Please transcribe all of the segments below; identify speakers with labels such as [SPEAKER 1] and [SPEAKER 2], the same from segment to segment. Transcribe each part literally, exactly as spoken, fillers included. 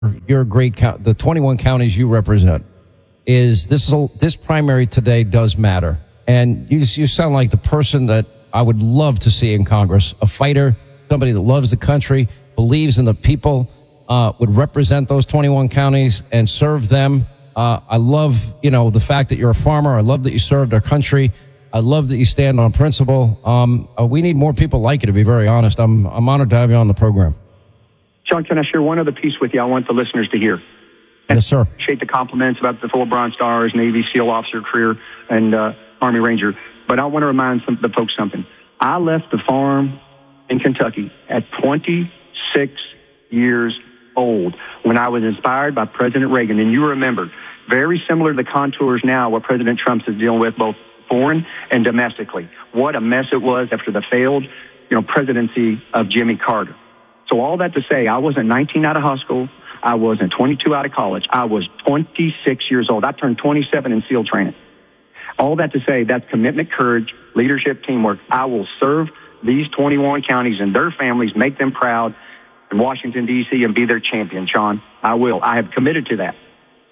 [SPEAKER 1] your great count, the twenty-one counties you represent, is this is a, this primary today does matter. And you you sound like the person that I would love to see in Congress, a fighter, somebody that loves the country, believes in the people, uh, would represent those twenty-one counties and serve them. Uh, I love, you know, the fact that you're a farmer. I love that you served our country. I love that you stand on principle. Um, uh, we need more people like you, to be very honest. I'm I'm honored to have you on the program.
[SPEAKER 2] Sean, can I share one other piece with you I want the listeners to hear?
[SPEAKER 1] Yes, sir.
[SPEAKER 2] I appreciate the compliments about the four Bronze Stars, Navy SEAL officer career, and uh, Army Ranger. But I want to remind some, the folks something. I left the farm in Kentucky at twenty-six years old when I was inspired by President Reagan. And you remember, very similar to the contours now what President Trump is dealing with both foreign and domestically. What a mess it was after the failed, you know, presidency of Jimmy Carter. So all that to say, I wasn't nineteen out of high school. I wasn't twenty-two out of college. I was twenty-six years old. I turned twenty-seven in SEAL training. All that to say, that's commitment, courage, leadership, teamwork. I will serve these twenty-one counties and their families, make them proud in Washington, D C, and be their champion, Sean. I will. I have committed to that.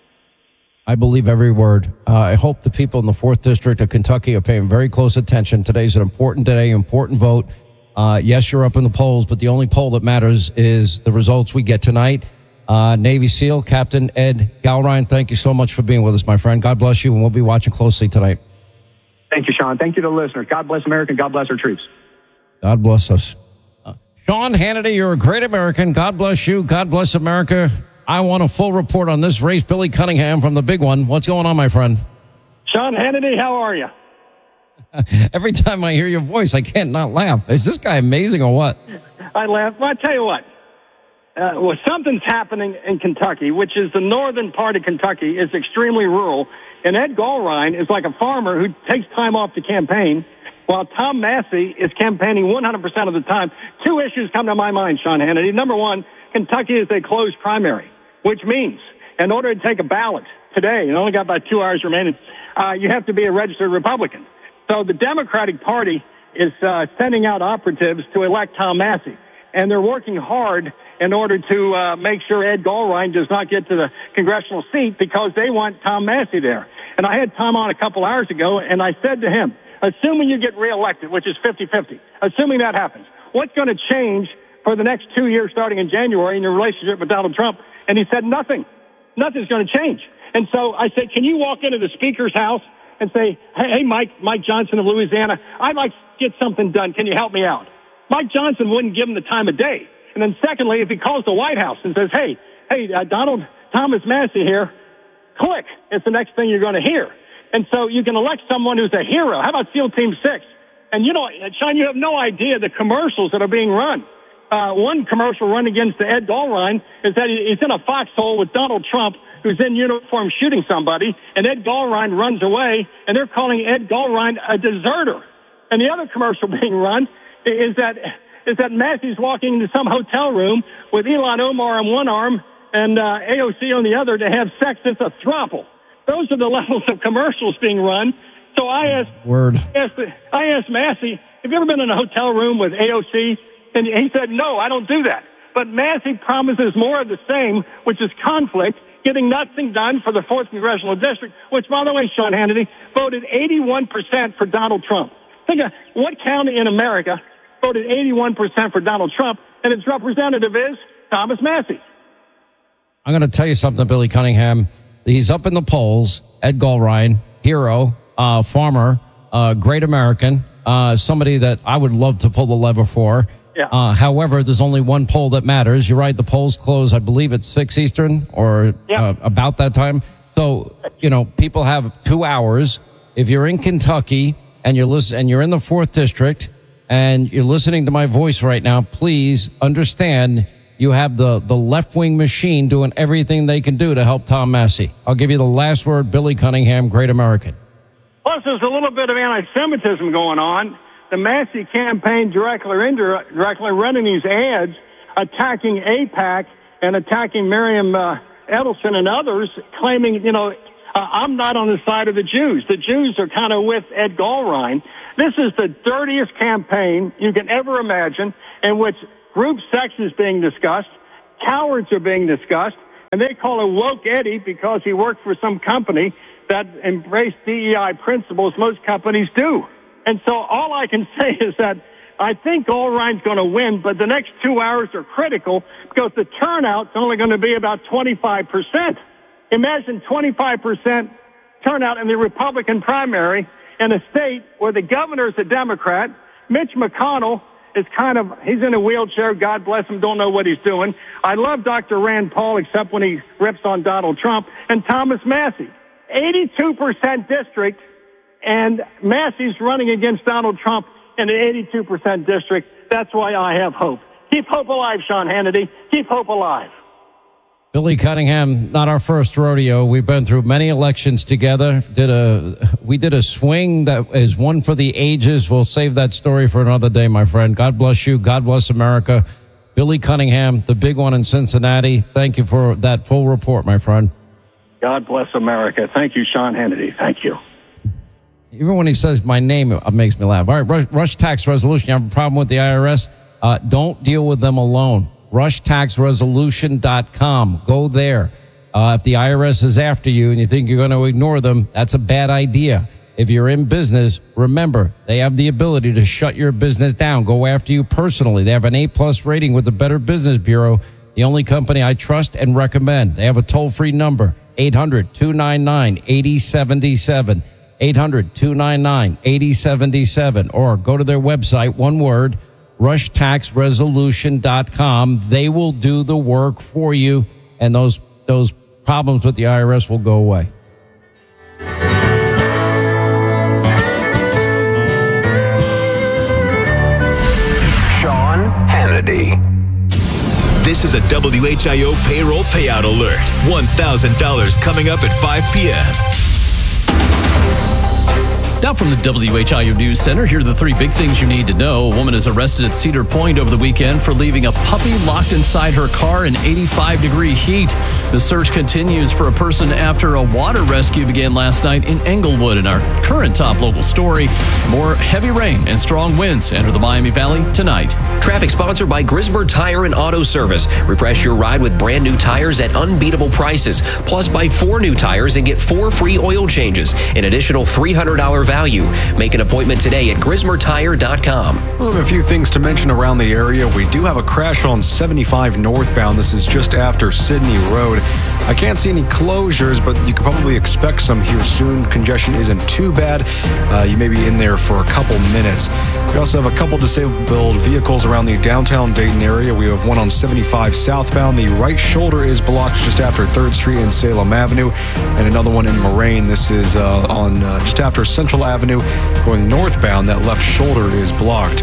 [SPEAKER 1] I believe every word. Uh, I hope the people in the fourth District of Kentucky are paying very close attention. Today's an important day, important vote. Uh, yes, you're up in the polls, but the only poll that matters is the results we get tonight. Uh, Navy SEAL Captain Ed Gowrine, thank you so much for being with us, my friend. God bless you, and we'll be watching closely tonight.
[SPEAKER 2] Thank you, Sean. Thank you to the listeners. God bless America, and God bless our troops.
[SPEAKER 1] God bless us. Uh, Sean Hannity, you're a great American. God bless you. God bless America. I want a full report on this race. Billy Cunningham from the big one. What's going on, my friend?
[SPEAKER 3] Sean Hannity, how are you?
[SPEAKER 1] Every time I hear your voice, I can't not laugh. Is this guy amazing or what?
[SPEAKER 3] I laugh. Well, I tell you what. Uh, well, something's happening in Kentucky, which is the northern part of Kentucky is extremely rural. And Ed Gallrein is like a farmer who takes time off to campaign, while Tom Massey is campaigning one hundred percent of the time. Two issues come to my mind, Sean Hannity. Number one, Kentucky is a closed primary, which means in order to take a ballot today, and only got about two hours remaining, uh, you have to be a registered Republican. So the Democratic Party is uh, sending out operatives to elect Tom Massey, and they're working hard in order to uh, make sure Ed Gallrein does not get to the congressional seat because they want Tom Massey there. And I had Tom on a couple hours ago, and I said to him, assuming you get reelected, which is fifty-fifty, assuming that happens, what's going to change for the next two years starting in January in your relationship with Donald Trump? And he said, nothing. Nothing's going to change. And so I said, can you walk into the Speaker's house and say, hey, Mike, Mike Johnson of Louisiana, I'd like to get something done. Can you help me out? Mike Johnson wouldn't give him the time of day. And then secondly, if he calls the White House and says, hey, hey, uh, Donald Thomas Massey here, click. It's the next thing you're going to hear. And so you can elect someone who's a hero. How about SEAL Team six? And, you know, Sean, you have no idea the commercials that are being run. Uh, one commercial run against Ed Gallrein is that he, he's in a foxhole with Donald Trump, who's in uniform shooting somebody, and Ed Gallrein runs away, and they're calling Ed Gallrein a deserter. And the other commercial being run is that is that Massey's walking into some hotel room with Ilhan Omar on one arm and uh, A O C on the other to have sex. It's a throuple. Those are the levels of commercials being run. So I asked,
[SPEAKER 1] Word.
[SPEAKER 3] I asked, I asked Massey, have you ever been in a hotel room with A O C? And he said, no, I don't do that. But Massey promises more of the same, which is conflict, getting nothing done for the fourth Congressional District, which, by the way, Sean Hannity, voted eighty-one percent for Donald Trump. Think of what county in America voted eighty-one percent for Donald Trump, and its representative is Thomas Massey.
[SPEAKER 1] I'm going to tell you something, Billy Cunningham. He's up in the polls. Ed Gallrein, hero, uh, farmer, uh, great American, uh, somebody that I would love to pull the lever for.
[SPEAKER 3] Yeah.
[SPEAKER 1] Uh, however, there's only one poll that matters. You're right. The polls close, I believe, at six Eastern or
[SPEAKER 3] yeah.
[SPEAKER 1] uh, about that time. So, you know, people have two hours. If you're in Kentucky and you're listen, and you're in the fourth District and you're listening to my voice right now, please understand you have the, the left-wing machine doing everything they can do to help Tom Massey. I'll give you the last word, Billy Cunningham, great American.
[SPEAKER 3] Plus, there's a little bit of anti-Semitism going on. The Massey campaign directly or indirectly running these ads attacking AIPAC and attacking Miriam uh, Edelson and others, claiming, you know, uh, I'm not on the side of the Jews. The Jews are kind of with Ed Gallrein. This is the dirtiest campaign you can ever imagine, in which group sex is being discussed, cowards are being discussed, And they call him Woke Eddie because he worked for some company that embraced D E I principles most companies do. And so all I can say is that I think Allrein's going to win, but the next two hours are critical because the turnout's only going to be about twenty-five percent. Imagine twenty-five percent turnout in the Republican primary in a state where the governor's a Democrat. Mitch McConnell is kind of, he's in a wheelchair. God bless him. Don't know what he's doing. I love Doctor Rand Paul, except when he rips on Donald Trump. And Thomas Massey, eighty-two percent district, and Massey's running against Donald Trump in an eighty-two percent district. That's why I have hope. Keep hope alive, Sean Hannity. Keep hope alive.
[SPEAKER 1] Billy Cunningham, not our first rodeo. We've been through many elections together. Did a we did a swing that is one for the ages. We'll save that story for another day, my friend. God bless you. God bless America. Billy Cunningham, the big one in Cincinnati. Thank you for that full report, my friend.
[SPEAKER 3] God bless America. Thank you, Sean Hannity. Thank you.
[SPEAKER 1] Even when he says my name, it makes me laugh. All right, rush, rush tax resolution. You have a problem with the I R S? Uh, don't deal with them alone. rush tax resolution dot com. Go there. Uh, if the I R S is after you and you think you're going to ignore them, that's a bad idea. If you're in business, remember, they have the ability to shut your business down, go after you personally. They have an A-plus rating with the Better Business Bureau, the only company I trust and recommend. They have a toll-free number, eight hundred, two nine nine, eight oh seven seven. eight hundred, two nine nine, eight oh seven seven. Or go to their website, one word, rush tax resolution dot com. They will do the work for you, and those those problems with the I R S will go away.
[SPEAKER 4] Sean Hannity.
[SPEAKER 5] This is a W H I O payroll payout alert. one thousand dollars coming up at five p.m.
[SPEAKER 6] Now from the W H I O News Center, here are the three big things you need to know. A woman is arrested at Cedar Point over the weekend for leaving a puppy locked inside her car in eighty-five degree heat. The search continues for a person after a water rescue began last night in Englewood. In our current top local story, more heavy rain and strong winds enter the Miami Valley tonight.
[SPEAKER 4] Traffic sponsored by Grismer Tire and Auto Service. Refresh your ride with brand new tires at unbeatable prices. Plus, buy four new tires and get four free oil changes. An additional three hundred dollars value. Make an appointment today at grismer tire dot com.
[SPEAKER 7] Well, a few things to mention around the area. We do have a crash on seventy-five northbound. This is just after Sydney Road. I can't see any closures, but you could probably expect some here soon. Congestion isn't too bad. Uh, you may be in there for a couple minutes. We also have a couple disabled vehicles around the downtown Dayton area. We have one on seventy-five southbound. The right shoulder is blocked just after third Street and Salem Avenue, and another one in Moraine. This is uh, on uh, just after Central Avenue going northbound. That left shoulder is blocked.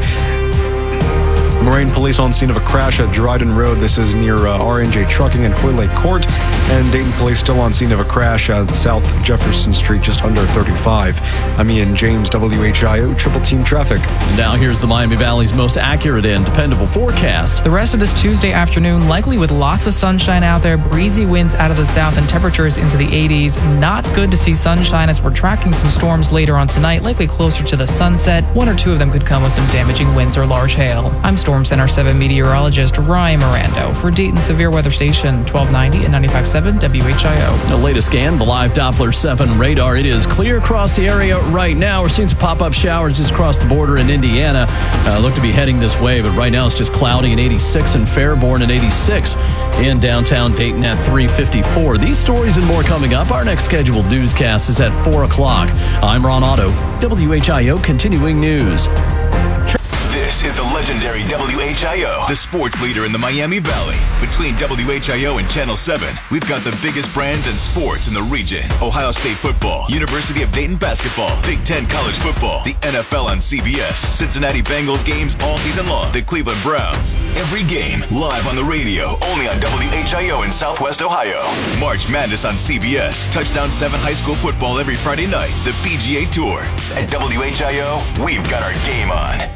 [SPEAKER 7] Moraine police on scene of a crash at Dryden Road. This is near uh, R N J Trucking and Hoylake Court. And Dayton police still on scene of a crash at South Jefferson Street, just under thirty-five. I'm Ian James, W H I O Triple Team Traffic.
[SPEAKER 6] And now here's the Miami Valley's most accurate and dependable forecast.
[SPEAKER 8] The rest of this Tuesday afternoon, likely with lots of sunshine out there, breezy winds out of the south, and temperatures into the eighties. Not good to see sunshine as we're tracking some storms later on tonight, likely closer to the sunset. One or two of them could come with some damaging winds or large hail. I'm Storm Center seven meteorologist Ryan Mirando for Dayton Severe Weather Station twelve ninety and ninety-five point seven W H I O.
[SPEAKER 6] The latest scan, the live Doppler seven radar. It is clear across the area right now. We're seeing some pop-up showers just across the border in Indiana. Uh, look to be heading this way, but right now it's just cloudy in eighty-six in Fairborn and eighty-six in downtown Dayton at three fifty-four. These stories and more coming up. Our next scheduled newscast is at four o'clock. I'm Ron Otto, W H I O Continuing News.
[SPEAKER 5] This is the legendary W H I O, the sports leader in the Miami Valley. Between W H I O and Channel seven, we've got the biggest brands and sports in the region. Ohio State football, University of Dayton basketball, Big Ten college football, the N F L on C B S, Cincinnati Bengals games all season long, the Cleveland Browns. Every game live on the radio, only on W H I O in Southwest Ohio. March Madness on C B S, Touchdown seven high school football every Friday night, the P G A Tour. At W H I O, we've got our game on.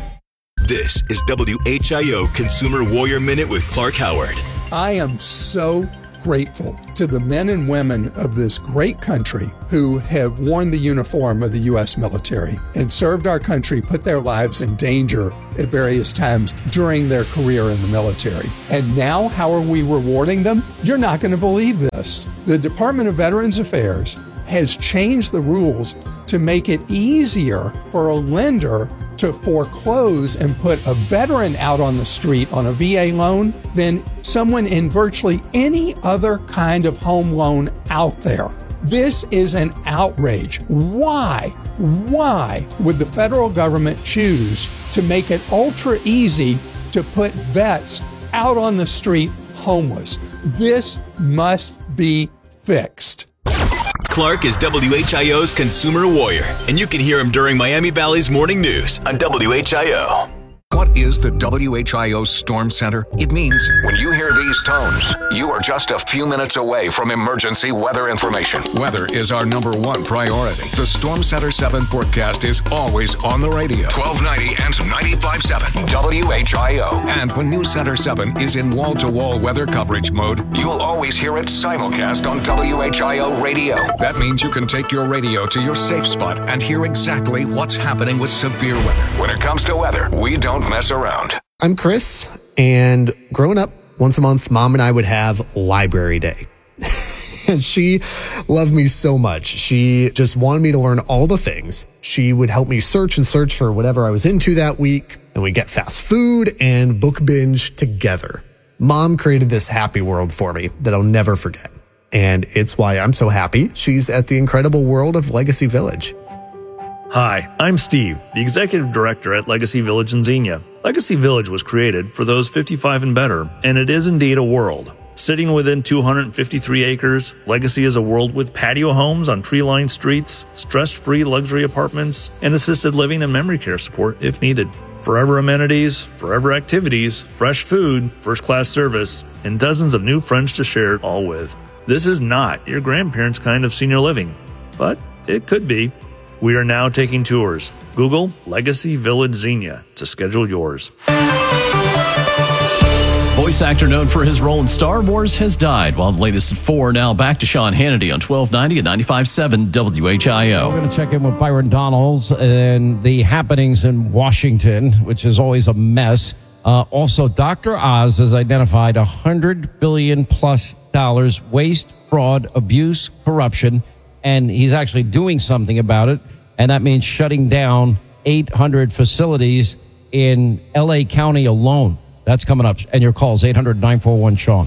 [SPEAKER 5] This is W H I O Consumer Warrior Minute with Clark Howard.
[SPEAKER 9] I am so grateful to the men and women of this great country who have worn the uniform of the U S military and served our country, put their lives in danger at various times during their career in the military. And now, how are we rewarding them? You're not going to believe this. The Department of Veterans Affairs has changed the rules to make it easier for a lender to foreclose and put a veteran out on the street on a V A loan than someone in virtually any other kind of home loan out there. This is an outrage. Why? Why would the federal government choose to make it ultra easy to put vets out on the street homeless? This must be fixed.
[SPEAKER 5] Clark is W H I O's consumer warrior, and you can hear him during Miami Valley's morning news on W H I O.
[SPEAKER 10] What is the W H I O Storm Center? It means when you hear these tones, you are just a few minutes away from emergency weather information. Weather is our number one priority. The Storm Center seven forecast is always on the radio. twelve ninety and ninety-five point seven W H I O. And when News Center seven is in wall-to-wall weather coverage mode, you'll always hear it simulcast on W H I O radio. That means you can take your radio to your safe spot and hear exactly what's happening with severe weather. When it comes to weather, we don't mess around.
[SPEAKER 11] I'm Chris, and growing up, once a month, Mom and I would have library day. And she loved me so much. She just wanted me to learn all the things. She would help me search and search for whatever I was into that week, and we'd get fast food and book binge together. Mom created this happy world for me that I'll never forget. And it's why I'm so happy she's at the incredible world of Legacy Village.
[SPEAKER 12] Hi, I'm Steve, the Executive Director at Legacy Village in Xenia. Legacy Village was created for those fifty-five and better, and it is indeed a world. Sitting within two hundred fifty-three acres, Legacy is a world with patio homes on tree-lined streets, stress-free luxury apartments, and assisted living and memory care support if needed. Forever amenities, forever activities, fresh food, first-class service, and dozens of new friends to share it all with. This is not your grandparents' kind of senior living, but it could be. We are now taking tours. Google Legacy Village Xenia to schedule yours.
[SPEAKER 6] Voice actor known for his role in Star Wars has died. While the latest at four, now back to Sean Hannity on twelve ninety and ninety-five point seven W H I O.
[SPEAKER 1] We're going to check in with Byron Donalds and the happenings in Washington, which is always a mess. Uh, also, Doctor Oz has identified one hundred billion dollars plus dollars waste, fraud, abuse, corruption, and he's actually doing something about it, and that means shutting down eight hundred facilities in L A County alone. That's coming up. And your calls, eight hundred nine four one Sean.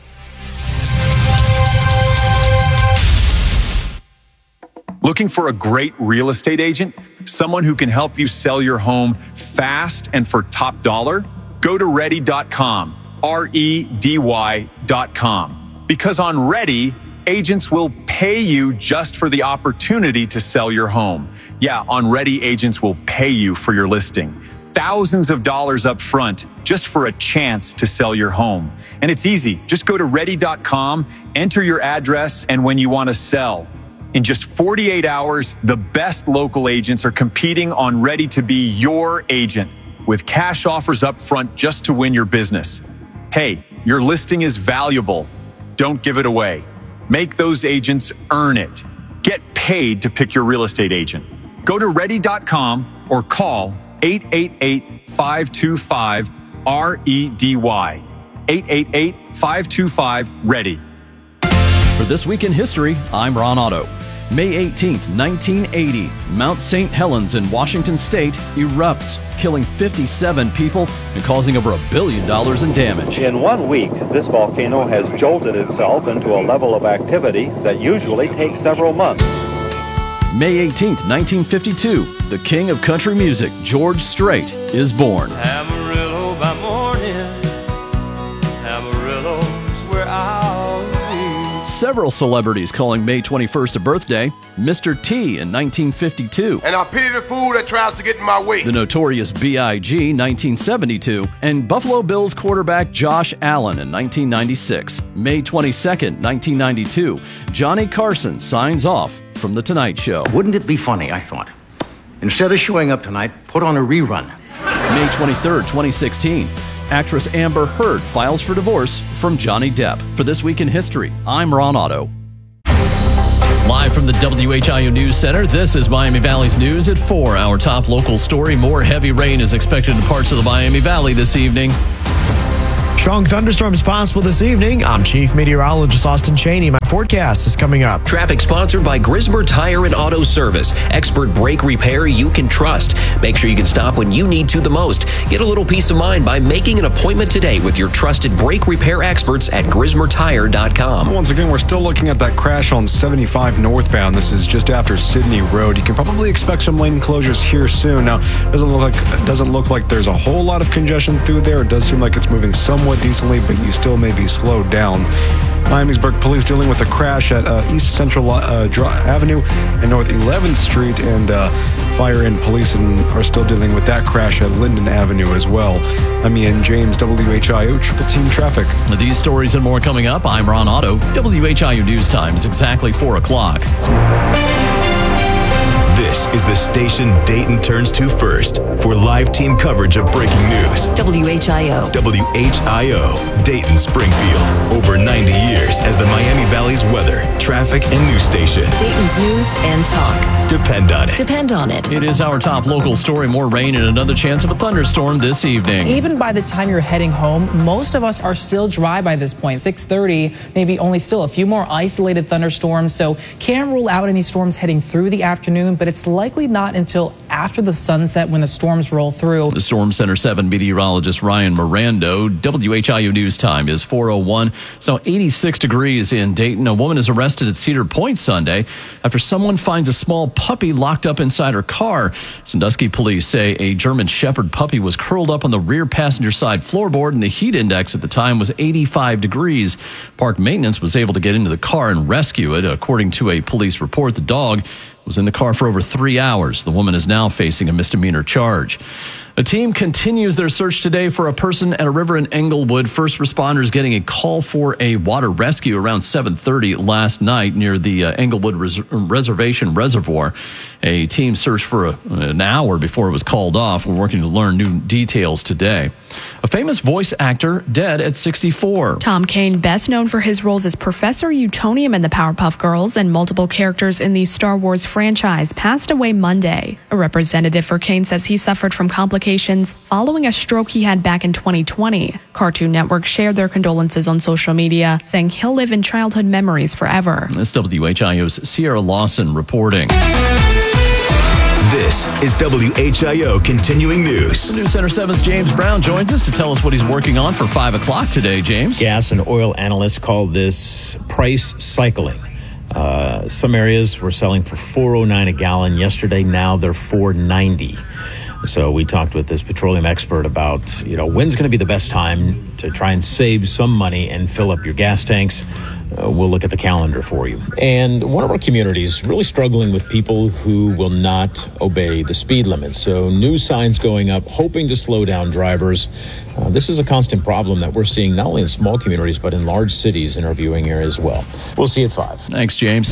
[SPEAKER 13] Looking for a great real estate agent? Someone who can help you sell your home fast and for top dollar? Go to ready dot com, R E D Y dot com. Because on Ready, agents will pay you just for the opportunity to sell your home. Yeah, on Ready, agents will pay you for your listing. Thousands of dollars up front just for a chance to sell your home. And it's easy. Just go to ready dot com, enter your address, and when you want to sell. In just forty-eight hours, the best local agents are competing on Ready to be your agent with cash offers up front just to win your business. Hey, your listing is valuable. Don't give it away. Make those agents earn it. Get paid to pick your real estate agent. Go to ready dot com or call eight eight eight, five two five, R E D Y. eight eight eight, five two five, READY.
[SPEAKER 6] For This Week in History, I'm Ron Otto. May eighteenth, nineteen eighty, Mount Saint Helens in Washington State erupts, killing fifty-seven people and causing over a billion dollars in damage.
[SPEAKER 14] In one week, this volcano has jolted itself into a level of activity that usually takes several months.
[SPEAKER 6] May eighteenth, nineteen fifty-two, the king of country music, George Strait, is born.
[SPEAKER 15] Amarillo by morning, Amarillo's where I'll be.
[SPEAKER 6] Several celebrities calling May twenty-first a birthday. Mister T in nineteen fifty-two.
[SPEAKER 16] And I pity the fool that tries to get in my way.
[SPEAKER 6] The Notorious B I G nineteen seventy-two. And Buffalo Bills quarterback Josh Allen in nineteen ninety-six. May twenty-second, nineteen ninety-two. Johnny Carson signs off from The Tonight Show.
[SPEAKER 17] Wouldn't it be funny, I thought, instead of showing up tonight, put on a rerun.
[SPEAKER 6] May twenty-third, twenty sixteen. Actress Amber Heard files for divorce from Johnny Depp. For This Week in History, I'm Ron Otto. Live from the W H I O News Center, this is Miami Valley's news at four. Our top local story, more heavy rain is expected in parts of the Miami Valley this evening.
[SPEAKER 17] Strong thunderstorms possible this evening. I'm Chief Meteorologist Austin Cheney. My forecast is coming up.
[SPEAKER 4] Traffic sponsored by Grismer Tire and Auto Service. Expert brake repair you can trust. Make sure you can stop when you need to the most. Get a little peace of mind by making an appointment today with your trusted brake repair experts at grismer tire dot com.
[SPEAKER 7] Once again, we're still looking at that crash on seventy-five northbound. This is just after Sydney Road. You can probably expect some lane closures here soon. Now, it doesn't look like it doesn't look like there's a whole lot of congestion through there. It does seem like it's moving somewhat decently, but you still may be slowed down. Miamisburg Police dealing with a crash at uh, East Central uh, Avenue and North eleventh Street, and uh, fire and police and are still dealing with that crash at Linden Avenue as well. I'm Ian James, W H I O Triple Team Traffic.
[SPEAKER 6] These stories and more coming up. I'm Ron Otto. W H I O News Time is exactly four o'clock.
[SPEAKER 5] This is the station Dayton turns to first for live team coverage of breaking news.
[SPEAKER 18] W H I O.
[SPEAKER 5] W H I O, Dayton Springfield. Over ninety years as the Miami Valley's weather, traffic, and news station.
[SPEAKER 18] Dayton's news and talk.
[SPEAKER 5] Depend on it.
[SPEAKER 18] Depend on it.
[SPEAKER 6] It is our top local story. More rain and another chance of a thunderstorm this evening.
[SPEAKER 8] Even by the time you're heading home, most of us are still dry by this point. six thirty, maybe only still a few more isolated thunderstorms. So can't rule out any storms heading through the afternoon, but it's likely not until after the sunset when the storms roll through.
[SPEAKER 6] The Storm Center seven meteorologist Ryan Mirando. W H I O News Time is four oh one. So eighty-six degrees in Dayton. A woman is arrested at Cedar Point Sunday after someone finds a small puppy locked up inside her car. Sandusky police say a German Shepherd puppy was curled up on the rear passenger side floorboard, and the heat index at the time was eighty-five degrees. Park maintenance was able to get into the car and rescue it. According to a police report, the dog was in the car for over three hours. The woman is now facing a misdemeanor charge. A team continues their search today for a person at a river in Englewood. First responders getting a call for a water rescue around seven thirty last night near the uh, Englewood Res- Reservation Reservoir. A team searched for a, an hour before it was called off. We're working to learn new details today. A famous voice actor dead at sixty-four.
[SPEAKER 19] Tom Kane, best known for his roles as Professor Utonium in the Powerpuff Girls and multiple characters in the Star Wars franchise, passed away Monday. A representative for Kane says he suffered from complications following a stroke he had back in twenty twenty. Cartoon Network shared their condolences on social media, saying he'll live in childhood memories forever.
[SPEAKER 6] That's W H I O's Sierra Lawson reporting.
[SPEAKER 5] This is W H I O Continuing News.
[SPEAKER 6] The News Center seven's James Brown joins us to tell us what he's working on for five o'clock today, James.
[SPEAKER 20] Gas and oil analysts call this price cycling. Uh, some areas were selling for four oh nine a gallon yesterday. Now they're four ninety. So we talked with this petroleum expert about, you know, when's going to be the best time to try and save some money and fill up your gas tanks. Uh, we'll look at the calendar for you. And one of our communities really struggling with people who will not obey the speed limit. So new signs going up, hoping to slow down drivers. Uh, this is a constant problem that we're seeing not only in small communities, but in large cities in our viewing area as well. We'll see you at five.
[SPEAKER 6] Thanks, James.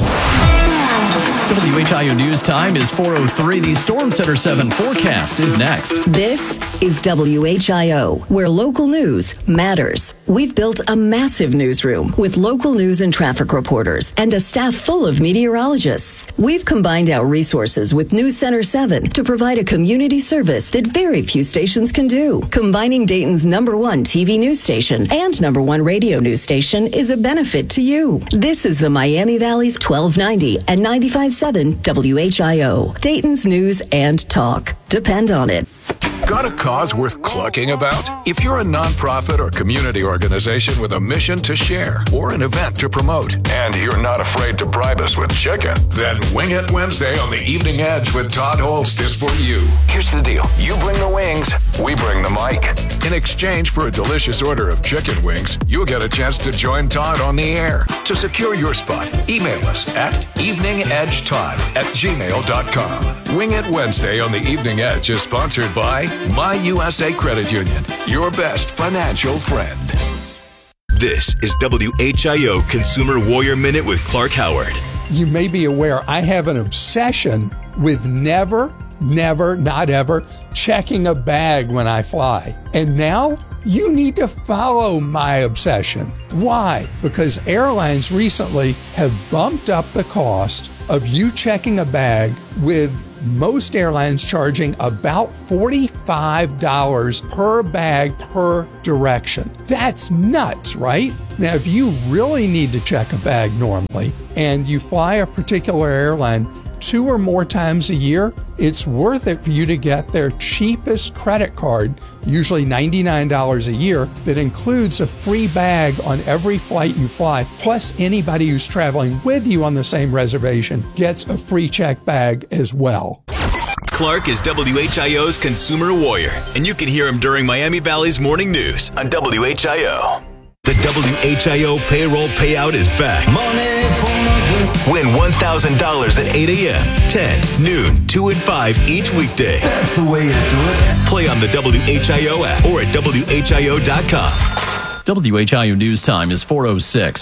[SPEAKER 6] W H I O News Time is four oh three. The Storm Center seven forecast is next.
[SPEAKER 18] This is W H I O, where local news matters. We've built a massive newsroom with local news and traffic reporters and a staff full of meteorologists. We've combined our resources with News Center seven to provide a community service that very few stations can do. Combining Dayton's number one T V news station and number one radio news station is a benefit to you. This is the Miami Valley's twelve ninety and ninety-five point seven W H I O, Dayton's news and talk. Depend on it.
[SPEAKER 10] Got a cause worth clucking about? If you're a nonprofit or community organization with a mission to share or an event to promote, and you're not afraid to bribe us with chicken, then Wing It Wednesday on the Evening Edge with Todd Holst is for you. Here's the deal. You bring the wings, we bring the mic. In exchange for a delicious order of chicken wings, you'll get a chance to join Todd on the air. To secure your spot, email us at eveningedgetodd at gmail dot com. Wing It Wednesday on the Evening Edge is sponsored by My U S A Credit Union, your best financial friend.
[SPEAKER 5] This is W H I O Consumer Warrior Minute with Clark Howard.
[SPEAKER 9] You may be aware I have an obsession with never, never, not ever checking a bag when I fly. And now You need to follow my obsession. Why? Because airlines recently have bumped up the cost of you checking a bag, with most airlines charging about forty-five dollars per bag per direction. That's nuts, right? Now, if you really need to check a bag normally and you fly a particular airline two or more times a year, it's worth it for you to get their cheapest credit card, usually ninety-nine dollars a year, that includes a free bag on every flight you fly. Plus, anybody who's traveling with you on the same reservation gets a free check bag as well.
[SPEAKER 5] Clark is W H I O's consumer warrior, and you can hear him during Miami Valley's morning news on W H I O. The W H I O payroll payout is back. Money for nothing. Win one thousand dollars at eight a.m., ten, noon, two, and five each weekday. That's the way you do it. Play on the W H I O app or at W H I O dot com.
[SPEAKER 6] W H I O News Time is four oh six.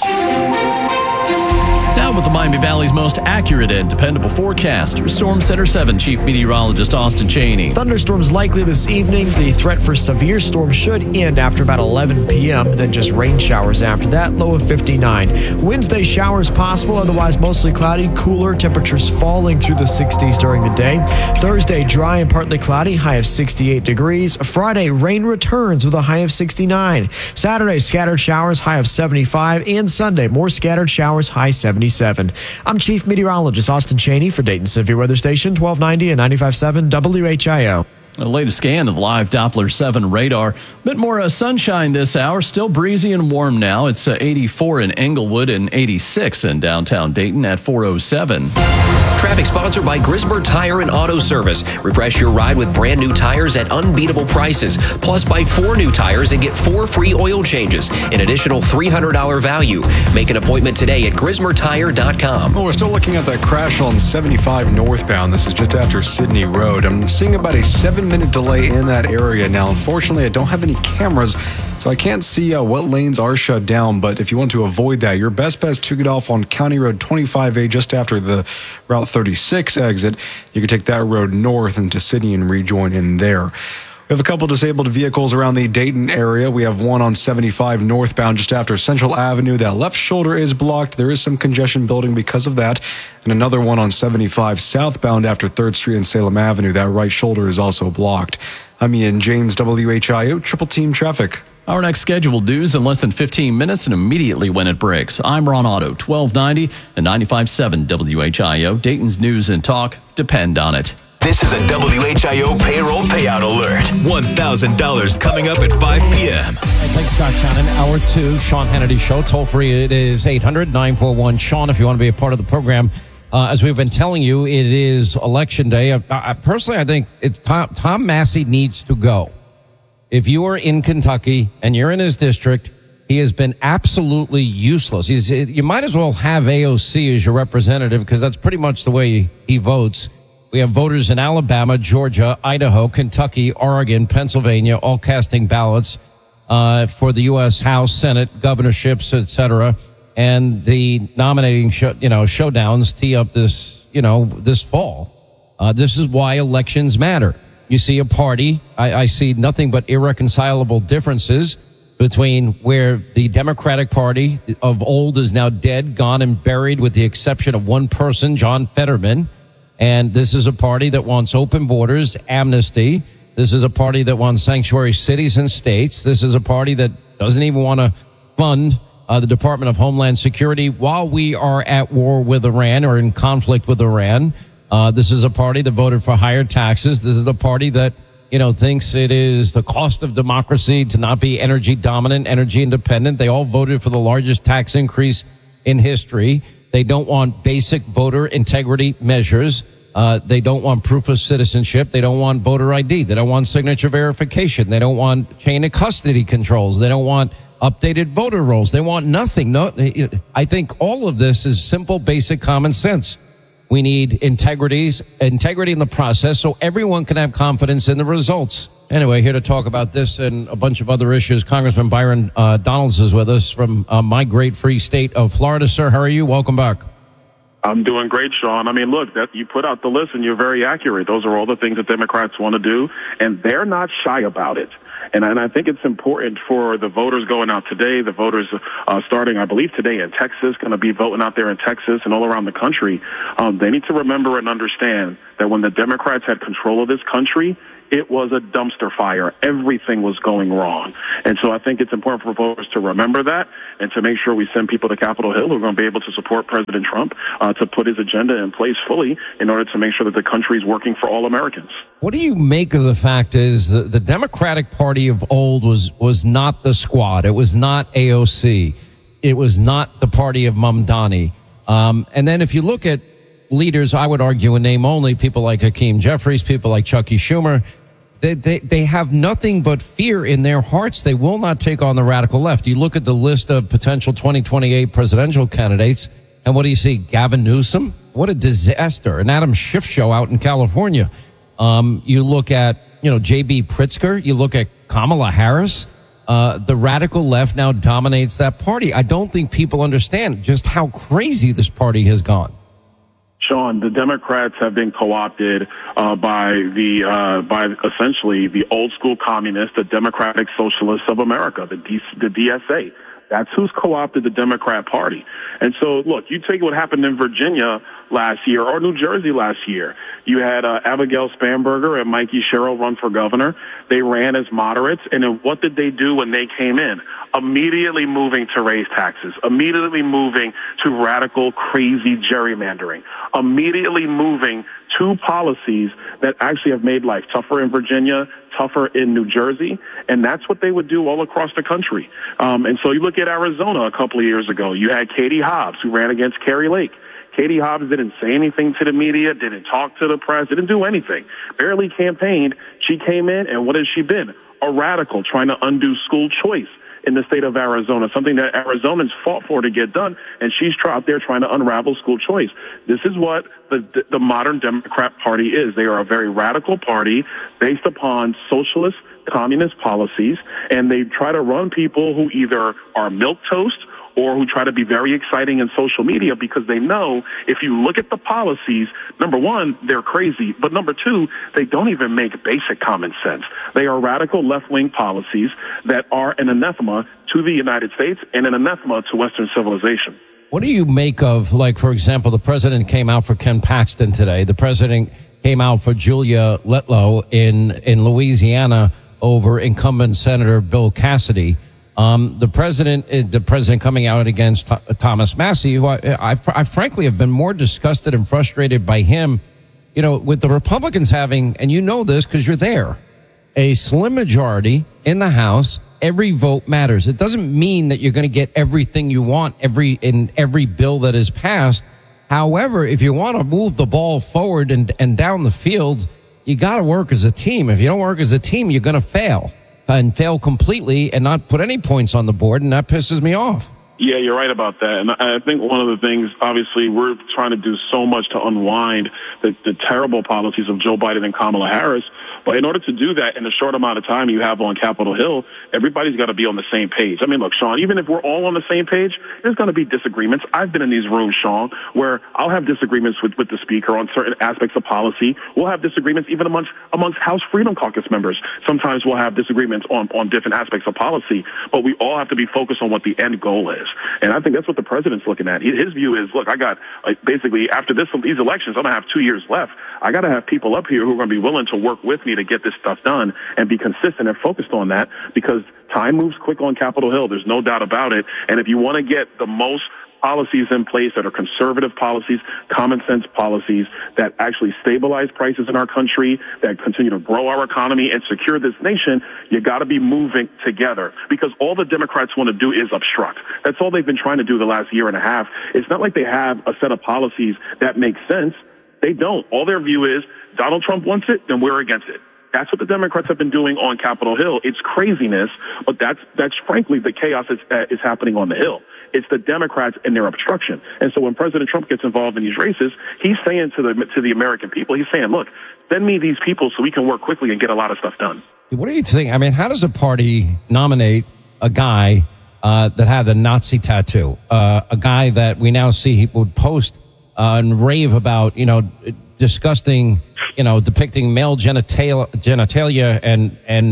[SPEAKER 6] Now with the Miami Valley's most accurate and dependable forecast, Storm Center seven Chief Meteorologist Austin Cheney.
[SPEAKER 17] Thunderstorms likely this evening. The threat for severe storms should end after about eleven p.m., then just rain showers after that, low of fifty-nine. Wednesday, showers possible, otherwise mostly cloudy, cooler, temperatures falling through the sixties during the day. Thursday, dry and partly cloudy, high of sixty-eight degrees. Friday, rain returns with a high of sixty-nine. Saturday, scattered showers, high of seventy-five. And Sunday, more scattered showers, high seventy-seven. I'm Chief Meteorologist Austin Cheney for Dayton Severe Weather Station, twelve ninety and ninety-five point seven W H I O.
[SPEAKER 6] The latest scan of live Doppler seven radar. A bit more uh, sunshine this hour. Still breezy and warm now. It's uh, eighty-four in Englewood and eighty-six in downtown Dayton at four oh seven.
[SPEAKER 4] Traffic sponsored by Grisber Tire and Auto Service. Refresh your ride with brand new tires at unbeatable prices. Plus, buy four new tires and get four free oil changes. An additional three hundred dollars value. Make an appointment today at grismer tire dot com.
[SPEAKER 7] Well, we're still looking at that crash on seventy-five northbound. This is just after Sydney Road. I'm seeing about a seven minute delay in that area now. Unfortunately, I don't have any cameras, so I can't see uh, what lanes are shut down. But if you want to avoid that, your best bet is to get off on County Road twenty-five A just after the Route thirty-six exit. You can take that road north into Sydney and rejoin in there. We have a couple disabled vehicles around the Dayton area. We have one on seventy-five northbound just after Central Avenue. That left shoulder is blocked. There is some congestion building because of that. And another one on seventy-five southbound after third Street and Salem Avenue. That right shoulder is also blocked. I'm Ian James, W H I O, Triple Team Traffic.
[SPEAKER 6] Our next scheduled news in less than fifteen minutes and immediately when it breaks. I'm Ron Otto, twelve ninety and ninety-five point seven W H I O. Dayton's news and talk depend on it.
[SPEAKER 5] This is a W H I O payroll payout alert. one thousand dollars coming up at five p.m.
[SPEAKER 1] Thanks, Scott Shannon. Hour two, Sean Hannity Show. Toll free, it is eight hundred nine four one Sean if you want to be a part of the program. Uh, as we've been telling you, it is Election Day. I, I, personally, I think it's Tom, Tom Massey needs to go. If you are in Kentucky and you're in his district, he has been absolutely useless. He's, you might as well have A O C as your representative because that's pretty much the way he, he votes. We have voters in Alabama, Georgia, Idaho, Kentucky, Oregon, Pennsylvania, all casting ballots uh, for the U S House, Senate, governorships, et cetera. And the nominating, show, you know, showdowns tee up this, you know, this fall. Uh, this is why elections matter. You see a party. I, I see nothing but irreconcilable differences between where the Democratic Party of old is now dead, gone, and buried, with the exception of one person, John Fetterman. And this is a party that wants open borders, amnesty. This is a party that wants sanctuary cities and states. This is a party that doesn't even want to fund uh, the Department of Homeland Security while we are at war with Iran or in conflict with Iran. Uh, this is a party that voted for higher taxes. This is the party that, you know, thinks it is the cost of democracy to not be energy dominant, energy independent. They all voted for the largest tax increase in history. They don't want basic voter integrity measures. Uh, they don't want proof of citizenship. They don't want voter I D. They don't want signature verification. They don't want chain of custody controls. They don't want updated voter rolls. They want nothing. No, they, I think all of this is simple, basic common sense. We need integrities, integrity in the process so everyone can have confidence in the results. Anyway, here to talk about this and a bunch of other issues, Congressman Byron uh, Donalds is with us from uh, my great free state of Florida. Sir, how are you? Welcome back.
[SPEAKER 21] I'm doing great, Sean. I mean, look, that you put out the list and you're very accurate. Those are all the things that Democrats want to do, and they're not shy about it. And, and I think it's important for the voters going out today, the voters uh, starting, I believe, today in Texas, going to be voting out there in Texas and all around the country. Um, they need to remember and understand that when the Democrats had control of this country, it was a dumpster fire. Everything was going wrong. And so I think it's important for voters to remember that and to make sure we send people to Capitol Hill who are going to be able to support President Trump uh, to put his agenda in place fully in order to make sure that the country is working for all Americans.
[SPEAKER 1] What do you make of the fact is that the Democratic Party of old was, was not the Squad. It was not A O C. It was not the party of Mamdani. Um, and then if you look at leaders, I would argue in name only, people like Hakeem Jeffries, people like Chucky Schumer, they, they, they have nothing but fear in their hearts. They will not take on the radical left. You look at the list of potential twenty twenty-eight presidential candidates, and what do you see? Gavin Newsom? What a disaster. An Adam Schiff show out in California. Um, you look at, you know, J B Pritzker. You look at Kamala Harris. Uh, the radical left now dominates that party. I don't think people understand just how crazy this party has gone.
[SPEAKER 21] Sean, the Democrats have been co-opted uh, by the uh, by essentially the old school communists, the Democratic Socialists of America, the D- the D S A. That's who's co-opted the Democrat Party. And so, look, you take what happened in Virginia last year or New Jersey last year. You had uh, Abigail Spanberger and Mikey Sherrill run for governor. They ran as moderates. And then what did they do when they came in? Immediately moving to raise taxes, immediately moving to radical, crazy gerrymandering, immediately moving to policies that actually have made life tougher in Virginia, tougher in New Jersey, and that's what they would do all across the country. Um, and so you look at Arizona a couple of years ago. You had Katie Hobbs, who ran against Kari Lake. Katie Hobbs didn't say anything to the media, didn't talk to the press, didn't do anything, barely campaigned. She came in, and what has she been? A radical trying to undo school choice in the state of Arizona, something that Arizonans fought for to get done, and she's out there trying to unravel school choice. This is what the, the modern Democrat Party is. They are a very radical party based upon socialist, communist policies, and they try to run people who either are milquetoast or who try to be very exciting in social media because they know if you look at the policies, number one, they're crazy, but number two, they don't even make basic common sense. They are radical left-wing policies that are an anathema to the United States and an anathema to Western civilization.
[SPEAKER 1] What do you make of, like, for example, the president came out for Ken Paxton today. The president came out for Julia Letlow in, in Louisiana over incumbent Senator Bill Cassidy. Um, the president, the president coming out against Th- Thomas Massie, who I, I, I frankly have been more disgusted and frustrated by him, you know, with the Republicans having, and you know this because you're there, a slim majority in the House. Every vote matters. It doesn't mean that you're going to get everything you want every in every bill that is passed. However, if you want to move the ball forward and, and down the field, you got to work as a team. If you don't work as a team, you're going to fail. And fail completely and not put any points on the board, and that pisses me off.
[SPEAKER 21] Yeah, you're right about that. And I think one of the things, obviously, we're trying to do so much to unwind the, the terrible policies of Joe Biden and Kamala Harris. But in order to do that in the short amount of time you have on Capitol Hill, everybody's got to be on the same page. I mean, look, Sean, even if we're all on the same page, there's going to be disagreements. I've been in these rooms, Sean, where I'll have disagreements with, with the speaker on certain aspects of policy. We'll have disagreements even amongst, amongst House Freedom Caucus members. Sometimes we'll have disagreements on, on different aspects of policy, but we all have to be focused on what the end goal is. And I think that's what the president's looking at. His view is, look, I got, like, basically, after this, these elections, I'm going to have two years left. I got to have people up here who are going to be willing to work with me to get this stuff done and be consistent and focused on that because time moves quick on Capitol Hill. There's no doubt about it. And if you want to get the most policies in place that are conservative policies, common sense policies that actually stabilize prices in our country, that continue to grow our economy and secure this nation, you got to be moving together because all the Democrats want to do is obstruct. That's all they've been trying to do the last year and a half. It's not like they have a set of policies that make sense. They don't. All their view is Donald Trump wants it, then we're against it. That's what the Democrats have been doing on Capitol Hill. It's craziness, but that's that's frankly the chaos that's uh, is happening on the Hill. It's the Democrats and their obstruction. And so when President Trump gets involved in these races, he's saying to the to the American people, he's saying, look, send me these people so we can work quickly and get a lot of stuff done.
[SPEAKER 1] What do you think? I mean, how does a party nominate a guy uh, that had a Nazi tattoo, uh, a guy that we now see he would post uh, and rave about, you know, disgusting, you know, depicting male genitalia, genitalia and and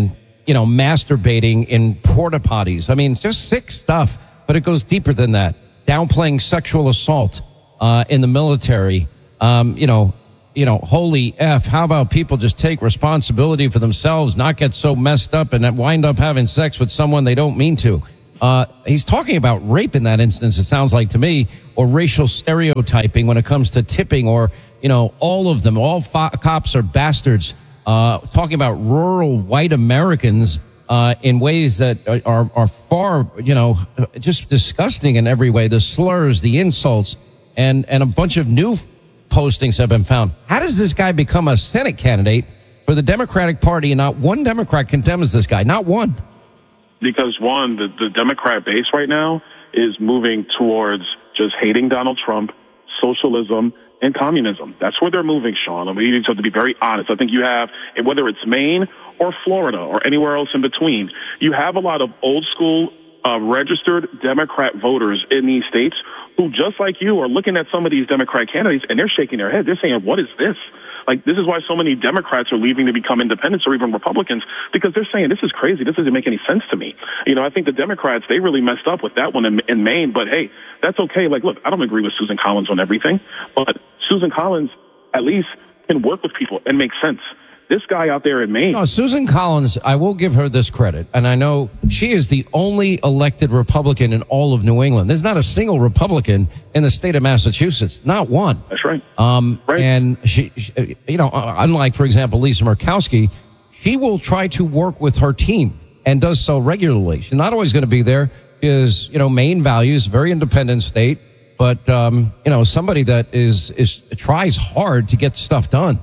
[SPEAKER 1] you know, masturbating in porta potties. I mean, it's just sick stuff, but it goes deeper than that. Downplaying sexual assault uh, in the military. Um, you know, you know, holy F, how about people just take responsibility for themselves, not get so messed up and wind up having sex with someone they don't mean to? Uh, he's talking about rape in that instance, it sounds like to me, or racial stereotyping when it comes to tipping, or, you know, all of them, all fo- cops are bastards. Uh, talking about rural white Americans uh, in ways that are, are far, you know, just disgusting in every way. The slurs, the insults, and, and a bunch of new postings have been found. How does this guy become a Senate candidate for the Democratic Party and not one Democrat condemns this guy? Not one.
[SPEAKER 21] Because, one, the, the Democrat base right now is moving towards just hating Donald Trump, socialism, and communism. That's where they're moving, Sean. And we need to be very honest. I think you have, whether it's Maine or Florida or anywhere else in between, you have a lot of old school uh, registered Democrat voters in these states who, just like you, are looking at some of these Democrat candidates and they're shaking their head. They're saying, what is this? Like, this is why so many Democrats are leaving to become independents or even Republicans, because they're saying, this is crazy. This doesn't make any sense to me. You know, I think the Democrats, they really messed up with that one in, in Maine, but hey, that's okay. Like, look, I don't agree with Susan Collins on everything, but Susan Collins at least can work with people and make sense. This guy out there in Maine.
[SPEAKER 1] No, Susan Collins, I will give her this credit, and I know she is the only elected Republican in all of New England. There's not a single Republican in the state of Massachusetts, not one.
[SPEAKER 21] That's right.
[SPEAKER 1] Um,
[SPEAKER 21] right.
[SPEAKER 1] And she, she, you know, unlike, for example, Lisa Murkowski, she will try to work with her team and does so regularly. She's not always going to be there because, you know, Maine values, very independent state, but, um, you know, somebody that is, is tries hard to get stuff done.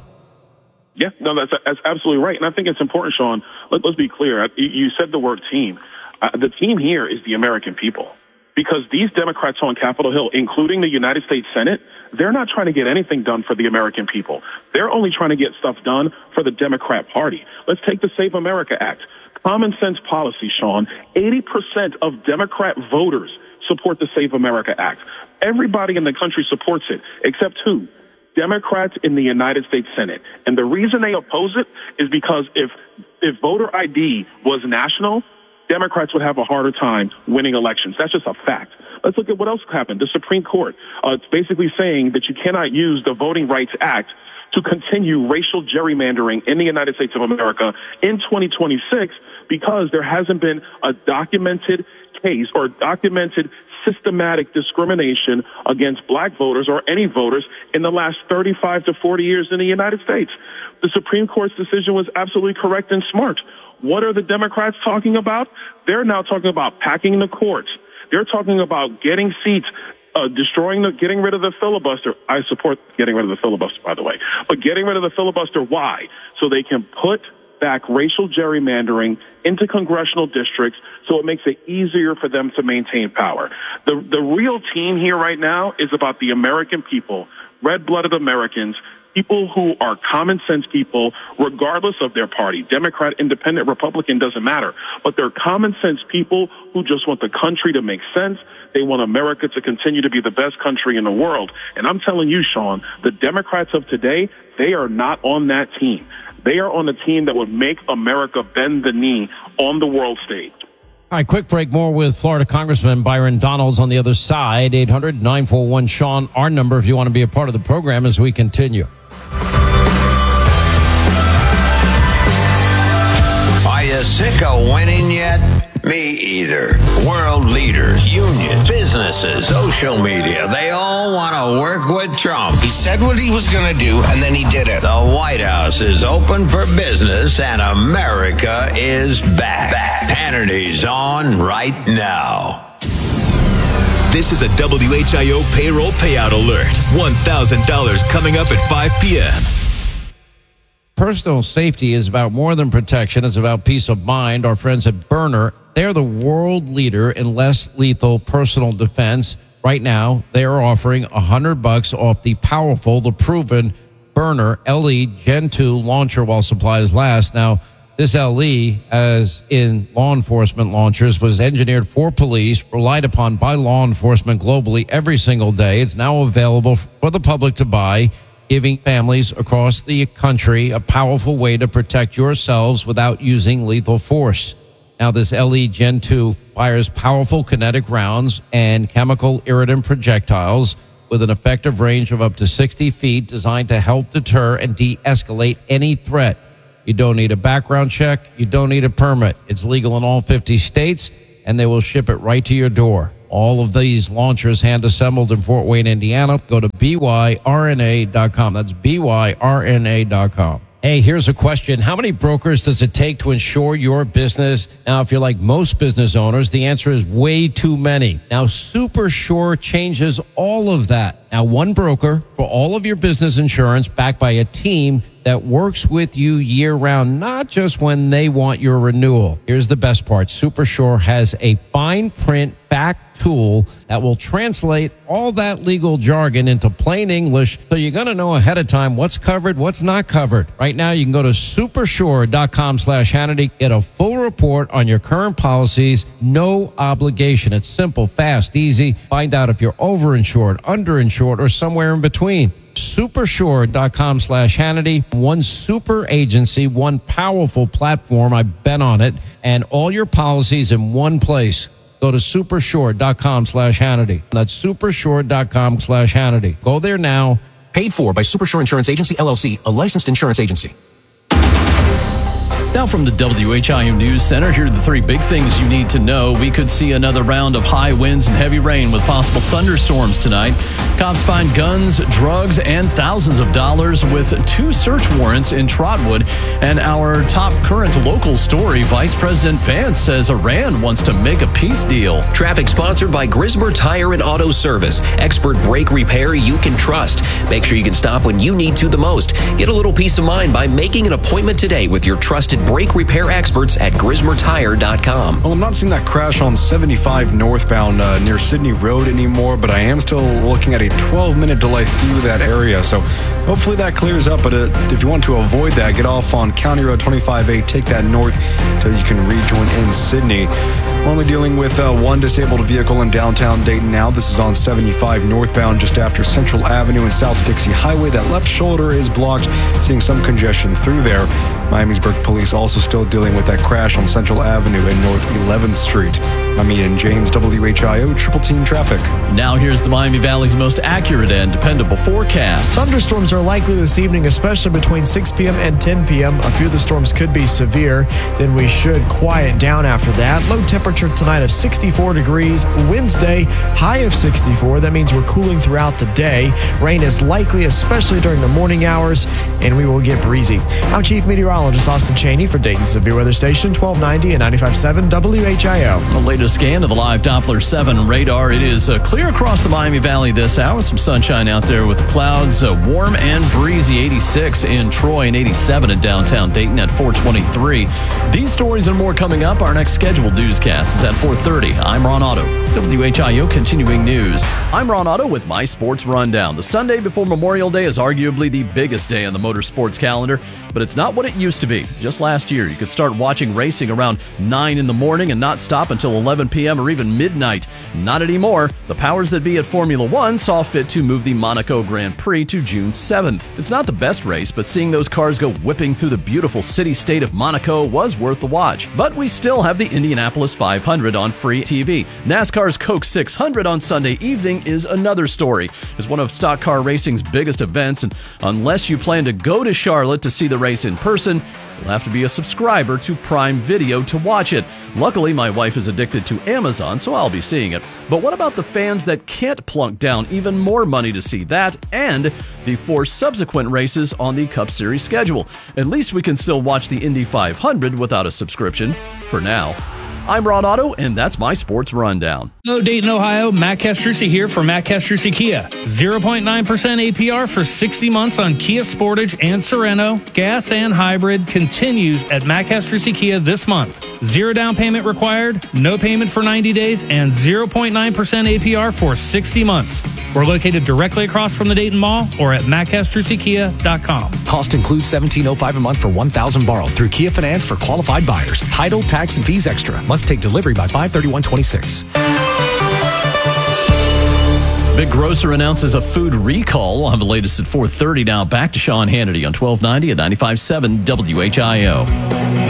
[SPEAKER 21] Yeah, no, that's, that's absolutely right. And I think it's important, Sean, let, let's be clear. You, you said the word team. Uh, the team here is the American people, because these Democrats on Capitol Hill, including the United States Senate, they're not trying to get anything done for the American people. They're only trying to get stuff done for the Democrat Party. Let's take the Save America Act. Common sense policy, Sean. eighty percent of Democrat voters support the Save America Act. Everybody in the country supports it, except who? Democrats in the United States Senate. And the reason they oppose it is because if if voter I D was national, Democrats would have a harder time winning elections. That's just a fact. Let's look at what else happened. The Supreme Court, uh, it's basically saying that you cannot use the Voting Rights Act to continue racial gerrymandering in the United States of America in twenty twenty-six because there hasn't been a documented case or documented systematic discrimination against black voters or any voters in the last thirty-five to forty years in the United States. The Supreme Court's decision was absolutely correct and smart. What are the Democrats talking about? They're now talking about packing the courts. They're talking about getting seats, uh, destroying the, getting rid of the filibuster. I support getting rid of the filibuster, by the way, but getting rid of the filibuster. Why? So they can put back racial gerrymandering into congressional districts, so it makes it easier for them to maintain power. The, the real team here right now is about the American people, red-blooded Americans, people who are common sense people, regardless of their party. Democrat, independent, Republican, doesn't matter. But they're common sense people who just want the country to make sense. They want America to continue to be the best country in the world. And I'm telling you, Sean, the Democrats of today, they are not on that team. They are on the team that would make America bend the knee on the world stage.
[SPEAKER 1] All right, quick break. More with Florida Congressman Byron Donalds on the other side. eight hundred nine four one Sean, our number if you want to be a part of the program as we continue.
[SPEAKER 2] Are you sick of winning yet? Me either. World leaders, unions, businesses, social media, they all want to work with Trump.
[SPEAKER 22] He said what he was going to do, and then he did it.
[SPEAKER 2] The White House is open for business, and America is back. back. Hannity's on right now.
[SPEAKER 5] This is a W H I O payroll payout alert. one thousand dollars coming up at five p.m.
[SPEAKER 1] Personal safety is about more than protection. It's about peace of mind. Our friends at Byrna, they're the world leader in less lethal personal defense. Right now, they are offering one hundred bucks off the powerful, the proven Byrna L E Gen two launcher while supplies last. Now, this L E, as in law enforcement launchers, was engineered for police, relied upon by law enforcement globally every single day. It's now available for the public to buy. giving families across the country a powerful way to protect yourselves without using lethal force. Now, this L E Gen two fires powerful kinetic rounds and chemical irritant projectiles with an effective range of up to sixty feet, designed to help deter and de-escalate any threat. You don't need a background check. You don't need a permit. It's legal in all fifty states, and they will ship it right to your door. All of these launchers hand-assembled in Fort Wayne, Indiana. Go to B Y R N A dot com. That's B Y R N A dot com. Hey, here's a question. How many brokers does it take to insure your business? Now, if you're like most business owners, the answer is way too many. Now, SuperSure changes all of that. Now, one broker for all of your business insurance, backed by a team that works with you year-round, not just when they want your renewal. Here's the best part. SuperSure has a fine print back tool that will translate all that legal jargon into plain English, so you're going to know ahead of time what's covered, what's not covered. Right now, you can go to supersure.com slash Hannity, get a full report on your current policies, no obligation. It's simple, fast, easy. Find out if you're overinsured, underinsured, or somewhere in between. Supersure.com slash Hannity. One super agency, one powerful platform. I've been on it. And all your policies in one place. Go to supersure.com slash Hannity. That's supersure.com slash Hannity. Go there now.
[SPEAKER 3] Paid for by Supersure Insurance Agency, L L C, a licensed insurance agency.
[SPEAKER 6] Now from the W H I O News Center, here are the three big things you need to know. We could see another round of high winds and heavy rain with possible thunderstorms tonight. Cops find guns, drugs, and thousands of dollars with two search warrants in Trotwood. And our top current local story, Vice President Vance says Iran wants to make a peace deal.
[SPEAKER 4] Traffic sponsored by Grismer Tire and Auto Service. Expert brake repair you can trust. Make sure you can stop when you need to the most. Get a little peace of mind by making an appointment today with your trusted brake repair experts at grismer tire dot com.
[SPEAKER 7] Well, I'm not seeing that crash on seventy-five northbound uh, near Sydney Road anymore, but I am still looking at a twelve minute delay through that area. So hopefully that clears up. But uh, if you want to avoid that, get off on County Road twenty-five A, take that north till you can rejoin in Sydney. We're only dealing with uh, one disabled vehicle in downtown Dayton now. This is on seventy-five northbound just after Central Avenue and South Dixie Highway. That left shoulder is blocked, seeing some congestion through there. Miamisburg Police also still dealing with that crash on Central Avenue and North eleventh Street. I'm Ian James, W H I O Triple Team Traffic.
[SPEAKER 6] Now here's the Miami Valley's most accurate and dependable forecast.
[SPEAKER 17] Thunderstorms are likely this evening, especially between six p.m. and ten p.m. A few of the storms could be severe. Then we should quiet down after that. Low temperature tonight of sixty-four degrees. Wednesday, high of sixty-four. That means we're cooling throughout the day. Rain is likely, especially during the morning hours, and we will get breezy. I'm Chief Meteorologist Austin Cheney for Dayton Severe Weather Station, twelve ninety and ninety-five point seven W H I O.
[SPEAKER 6] The latest scan of the live Doppler seven radar. It is uh, clear across the Miami Valley this hour. Some sunshine out there with the clouds. Uh, warm and breezy. eighty-six in Troy and eighty-seven in downtown Dayton at four twenty-three. These stories and more coming up. Our next scheduled newscast is at four thirty. I'm Ron Otto. W H I O continuing news. I'm Ron Otto with my sports rundown. The Sunday before Memorial Day is arguably the biggest day on the motorsports calendar, but it's not what it used to be. Just last year, you could start watching racing around nine in the morning and not stop until eleven p.m. or even midnight. Not anymore. The powers that be at Formula One saw fit to move the Monaco Grand Prix to June seventh. It's not the best race, but seeing those cars go whipping through the beautiful city-state of Monaco was worth the watch. But we still have the Indianapolis five hundred on free T V. NASCAR's Coke six hundred on Sunday evening is another story. It's one of stock car racing's biggest events, and unless you plan to go to Charlotte to see the race in person, you'll have to be a subscriber to Prime Video to watch it. Luckily, my wife is addicted to Amazon, so I'll be seeing it. But what about the fans that can't plunk down even more money to see that and the four subsequent races on the Cup Series schedule? At least we can still watch the Indy five hundred without a subscription, for now. I'm Ron Otto, and that's my sports rundown.
[SPEAKER 11] Hello, Dayton, Ohio. Matt Castrucci here for Matt Castrucci Kia. zero point nine percent A P R for sixty months on Kia Sportage and Sorento. Gas and hybrid continues at Matt Castrucci Kia this month. Zero down payment required, no payment for ninety days, and zero point nine percent A P R for sixty months. We're located directly across from the Dayton Mall or at matt castrucci kia dot com.
[SPEAKER 3] Cost includes seventeen oh five a month for one thousand borrowed through Kia Finance for qualified buyers. Title, tax, and fees extra. Must take delivery by five thirty-one twenty-six.
[SPEAKER 6] Big grocer announces a food recall. We'll have the latest at four thirty now. Back to Sean Hannity on twelve ninety and ninety-five point seven W H I O.